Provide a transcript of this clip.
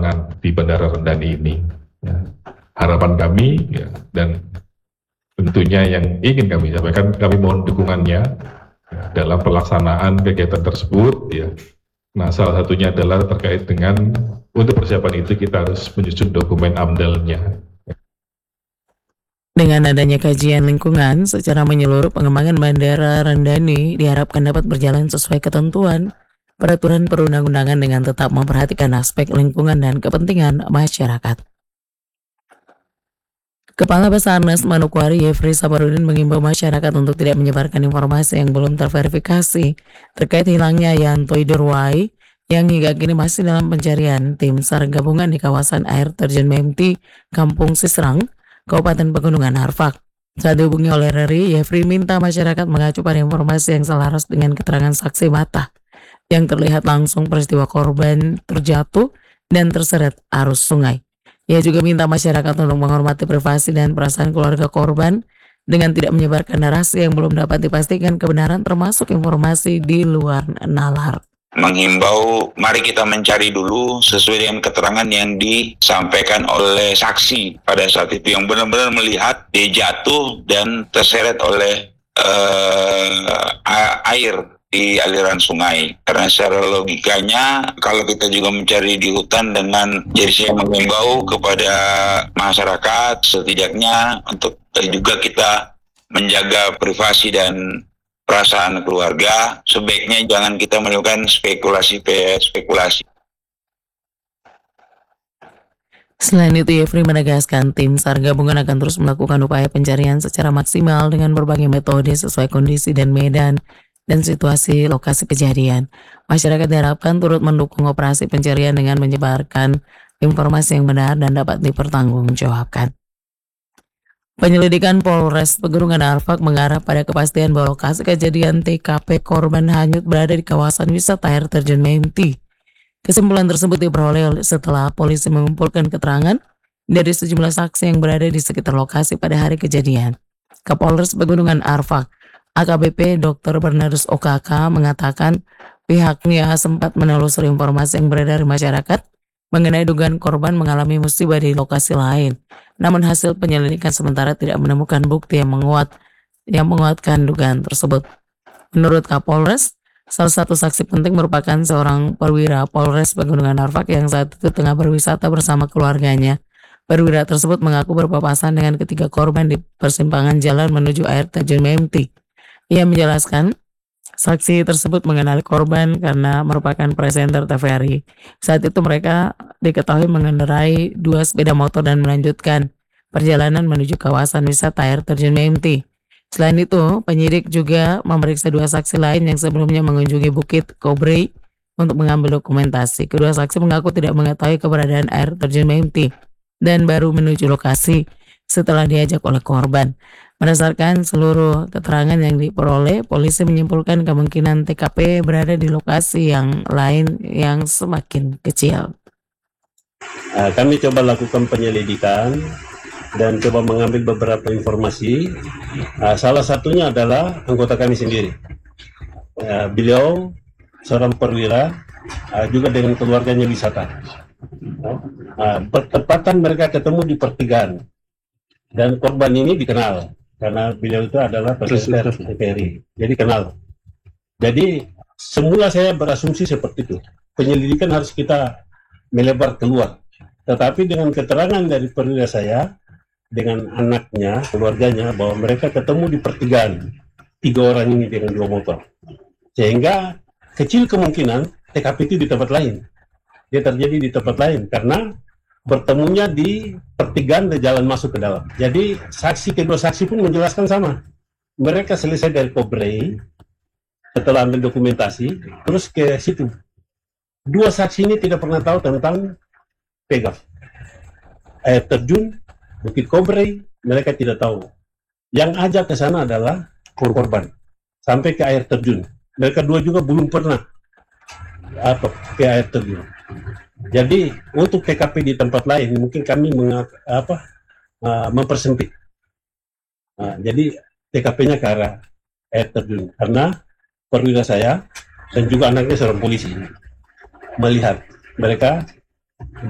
penerbangan di Bandara Rendani ini. Ya. Harapan kami ya, dan tentunya yang ingin kami sampaikan, kami mohon dukungannya ya, dalam pelaksanaan kegiatan tersebut. Ya. Nah, salah satunya adalah terkait dengan untuk persiapan itu kita harus menyusun dokumen AMDAL-nya. Dengan adanya kajian lingkungan secara menyeluruh, pengembangan Bandara Rendani diharapkan dapat berjalan sesuai ketentuan peraturan perundang-undangan dengan tetap memperhatikan aspek lingkungan dan kepentingan masyarakat. Kepala Basarnas Manokwari Yefri Sabarudin mengimbau masyarakat untuk tidak menyebarkan informasi yang belum terverifikasi terkait hilangnya Yanto Idorwai yang hingga kini masih dalam pencarian tim SAR gabungan di kawasan air terjun Memti, Kampung Sisrang, Kabupaten Pegunungan Arfak. Saat dihubungi oleh RRI, Yefri minta masyarakat mengacu pada informasi yang selaras dengan keterangan saksi mata yang terlihat langsung peristiwa korban terjatuh dan terseret arus sungai. Ia juga minta masyarakat untuk menghormati privasi dan perasaan keluarga korban dengan tidak menyebarkan narasi yang belum dapat dipastikan kebenaran termasuk informasi di luar nalar. Menghimbau mari kita mencari dulu sesuai dengan keterangan yang disampaikan oleh saksi pada saat itu yang benar-benar melihat dia jatuh dan terseret oleh air di aliran sungai. Karena secara logikanya kalau kita juga mencari di hutan dengan, jadi saya mengimbau kepada masyarakat setidaknya untuk juga kita menjaga privasi dan perasaan keluarga, sebaiknya jangan kita melakukan spekulasi. Selain itu, Yefri menegaskan tim SAR gabungan akan terus melakukan upaya pencarian secara maksimal dengan berbagai metode sesuai kondisi dan medan dan situasi lokasi kejadian. Masyarakat diharapkan turut mendukung operasi pencarian dengan menyebarkan informasi yang benar dan dapat dipertanggungjawabkan. Penyelidikan Polres Pegunungan Arfak mengarah pada kepastian bahwa lokasi kejadian TKP korban hanyut berada di kawasan wisata air terjun Memti. Kesimpulan tersebut diperoleh setelah polisi mengumpulkan keterangan dari sejumlah saksi yang berada di sekitar lokasi pada hari kejadian. Kapolres Pegunungan Arfak, AKBP Dr. Bernardus OKK mengatakan pihaknya sempat menelusuri informasi yang beredar di masyarakat mengenai dugaan korban mengalami musibah di lokasi lain. Namun hasil penyelidikan sementara tidak menemukan bukti yang menguatkan dugaan tersebut. Menurut Kapolres, salah satu saksi penting merupakan seorang perwira Polres Pegunungan Arfak yang saat itu tengah berwisata bersama keluarganya. Perwira tersebut mengaku berpapasan dengan ketiga korban di persimpangan jalan menuju air terjun Memti. Ia menjelaskan, saksi tersebut mengenali korban karena merupakan presenter TVRI. Saat itu mereka diketahui mengendarai 2 sepeda motor dan melanjutkan perjalanan menuju kawasan wisata air terjun Memti. Selain itu, penyidik juga memeriksa 2 saksi lain yang sebelumnya mengunjungi Bukit Kobrey untuk mengambil dokumentasi. Kedua saksi mengaku tidak mengetahui keberadaan air terjun Memti dan baru menuju lokasi setelah diajak oleh korban. Berdasarkan seluruh keterangan yang diperoleh, polisi menyimpulkan kemungkinan TKP berada di lokasi yang lain yang semakin kecil. Kami coba lakukan penyelidikan dan coba mengambil beberapa informasi. Salah satunya adalah anggota kami sendiri. Beliau seorang perwira, juga dengan keluarganya wisata. Bertepatan mereka ketemu di pertigaan dan korban ini dikenal karena beliau itu adalah presenter TVRI, jadi kenal. Jadi semula saya berasumsi seperti itu. Penyelidikan harus kita melebar keluar. Tetapi dengan keterangan dari perwira saya dengan anaknya, keluarganya, bahwa mereka ketemu di pertigaan 3 orang ini dengan 2 motor, sehingga kecil kemungkinan TKP itu di tempat lain. Dia terjadi di tempat lain karena bertemunya di pertigaan dan jalan masuk ke dalam. Jadi kedua saksi pun menjelaskan sama. Mereka selesai dari Kobrey, setelah ambil dokumentasi, terus ke situ. 2 saksi ini tidak pernah tahu tentang PEGAF. Air terjun, Bukit Kobrey, mereka tidak tahu. Yang ajak ke sana adalah korban. Sampai ke air terjun. Mereka 2 juga belum pernah ke air terjun. Jadi untuk TKP di tempat lain mungkin kami mempersempit. Jadi TKP-nya ke arah air terjun karena perwira saya dan juga anaknya seorang polisi melihat mereka